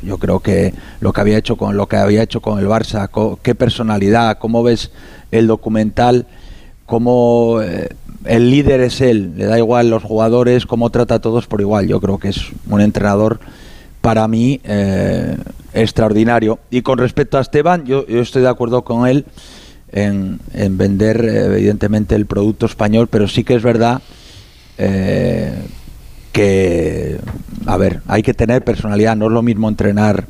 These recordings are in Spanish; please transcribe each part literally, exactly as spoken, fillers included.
Yo creo que lo que había hecho con lo que había hecho con el Barça, con, qué personalidad, cómo ves el documental, cómo eh, el líder es él, le da igual los jugadores, cómo trata a todos por igual. Yo creo que es un entrenador para mí eh, extraordinario. Y con respecto a Esteban, yo, yo estoy de acuerdo con él en, en vender evidentemente el producto español, pero sí que es verdad eh, que, a ver, hay que tener personalidad. No es lo mismo entrenar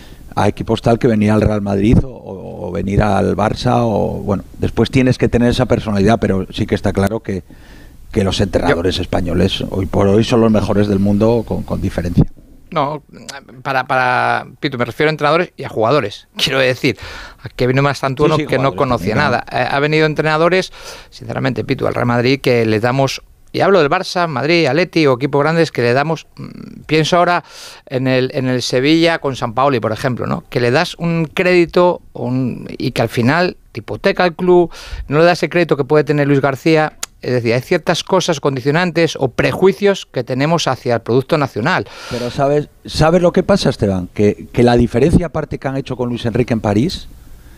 a equipos tal que venir al Real Madrid o, o venir al Barça, o bueno, después tienes que tener esa personalidad, pero sí que está claro que, que los entrenadores Yo. españoles hoy por hoy son los mejores del mundo con, con diferencia. No, para, para Pitu, me refiero a entrenadores y a jugadores. Quiero decir, a que vino más tanto uno sí, sí, que no conocía también, nada. Eh, ha venido entrenadores, sinceramente, Pitu, al Real Madrid, que les damos, y hablo del Barça, Madrid, Atleti o equipos grandes, que le damos, pienso ahora en el, en el Sevilla con Sampaoli, por ejemplo, ¿no? Que le das un crédito un, y que al final te hipoteca el club, no le das el crédito que puede tener Luis García. Es decir, hay ciertas cosas condicionantes o prejuicios que tenemos hacia el producto nacional. Pero ¿sabes, sabes lo que pasa, Esteban? Que, que la diferencia aparte que han hecho con Luis Enrique en París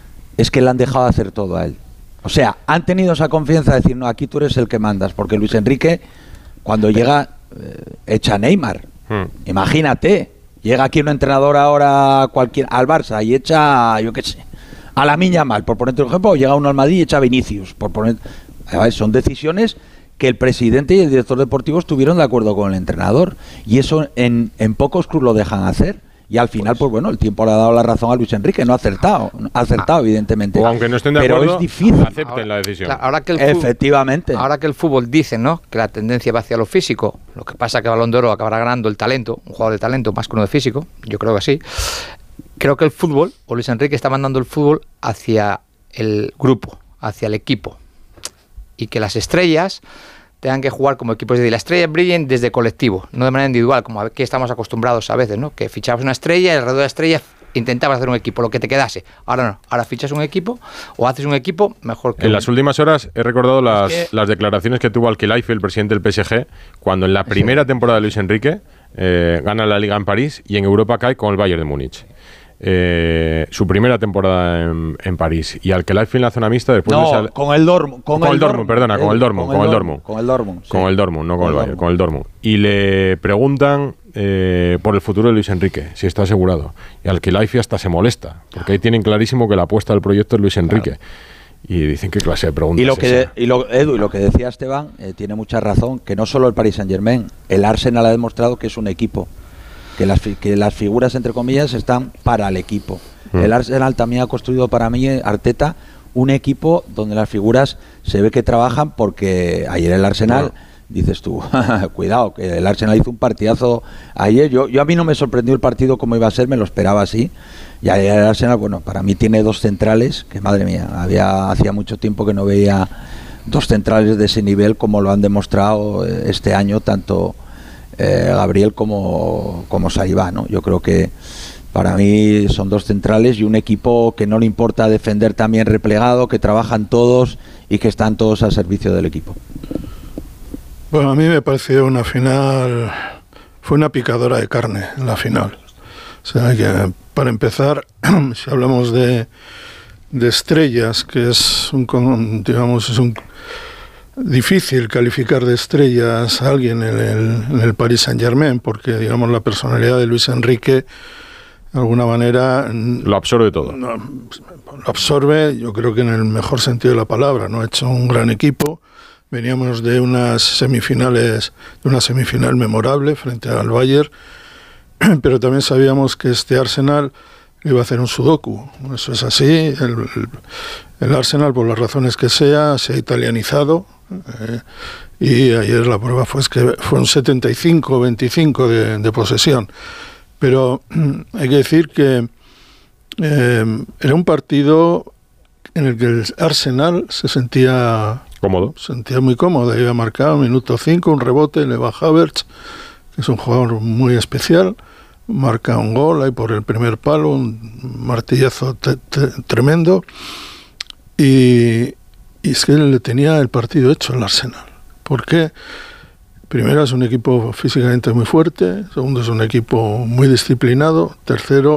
es que le han dejado hacer todo a él. O sea, han tenido esa confianza de decir, no, aquí tú eres el que mandas, porque Luis Enrique, cuando Pero, llega, eh, echa a Neymar. Hmm. Imagínate, llega aquí un entrenador ahora cualquier, al Barça y echa, yo qué sé, a Lamine Yamal, por ponerte un ejemplo, o llega uno al Madrid y echa a Vinicius, por poner... Son decisiones que el presidente y el director deportivo estuvieron de acuerdo con el entrenador, y eso en, en pocos clubes lo dejan hacer, y al final, pues, pues bueno, el tiempo le ha dado la razón a Luis Enrique, no ha acertado, ha acertado evidentemente. O aunque no estén de pero acuerdo, es difícil. acepten ahora, la decisión. Claro, ahora que el fútbol, Efectivamente. Ahora que el fútbol dice, ¿no?, que la tendencia va hacia lo físico, lo que pasa que Balón de Oro acabará ganando el talento, un jugador de talento más que uno de físico, yo creo que sí. Creo que el fútbol, o Luis Enrique está mandando el fútbol hacia el grupo, hacia el equipo. Y que las estrellas tengan que jugar como equipos. Es decir, las estrellas brillen desde colectivo, no de manera individual, como aquí estamos acostumbrados a veces, ¿no? Que fichabas una estrella y alrededor de la estrella intentabas hacer un equipo, lo que te quedase. Ahora no, ahora fichas un equipo o haces un equipo mejor que En un... las últimas horas he recordado las, es que... las declaraciones que tuvo Al-Khelaifi, el presidente del P S G, cuando en la primera sí. temporada de Luis Enrique eh, gana la Liga en París y en Europa cae con el Bayern de Múnich. Eh, su primera temporada en, en París, y Al-Khelaifi en la zona mixta después no, de con el Dortmund con, con el el Dortmund, perdona, con el Dortmund, con el Dortmund, con el Dortmund, sí. con el Dortmund, no con, con el Bayern, Dortmund. con el Dortmund, y le preguntan eh, por el futuro de Luis Enrique, si está asegurado, y Al-Khelaifi hasta se molesta, porque ahí tienen clarísimo que la apuesta del proyecto es Luis Enrique. Claro. Y dicen qué clase de preguntas y lo es que esa. y lo, Edu, y lo que decía Esteban eh, tiene mucha razón, que no solo el Paris Saint-Germain, el Arsenal ha demostrado que es un equipo, que las, que las figuras entre comillas están para el equipo. Mm. El Arsenal también ha construido para mí, Arteta, un equipo donde las figuras se ve que trabajan, porque ayer el Arsenal, no. dices tú, cuidado, que el Arsenal hizo un partidazo ayer. Yo, yo a mí no me sorprendió el partido como iba a ser, me lo esperaba así. Y ayer el Arsenal, bueno, para mí tiene dos centrales, que madre mía, había hacía mucho tiempo que no veía dos centrales de ese nivel como lo han demostrado este año, tanto eh, Gabriel como, como Saliba, ¿no? Yo creo que para mí son dos centrales y un equipo que no le importa defender también replegado, que trabajan todos y que están todos al servicio del equipo. Bueno, a mí me pareció una final, fue una picadora de carne la final. O sea, que para empezar, si hablamos de, de estrellas, que es un, digamos, es un difícil calificar de estrellas a alguien en el, en el Paris Saint-Germain, porque, digamos, la personalidad de Luis Enrique, de alguna manera... Lo absorbe todo. No, lo absorbe, yo creo que en el mejor sentido de la palabra, ¿no? Ha hecho un gran equipo. Veníamos de unas semifinales, de una semifinal memorable frente al Bayern, pero también sabíamos que este Arsenal iba a hacer un sudoku. Eso es así. El, el, el Arsenal, por las razones que sea, se ha italianizado. Eh, y ayer la prueba fue que fue un setenta y cinco veinticinco de, de posesión. Pero hay que decir que eh, era un partido en el que el Arsenal se sentía cómodo, se sentía muy cómodo. Había marcado minuto cinco, un rebote, Leva Havertz, que es un jugador muy especial, marca un gol ahí por el primer palo, un martillazo te, te, tremendo, y, y es que le tenía el partido hecho al Arsenal. ¿Por qué? Primero, es un equipo físicamente muy fuerte. Segundo, es un equipo muy disciplinado. Tercero,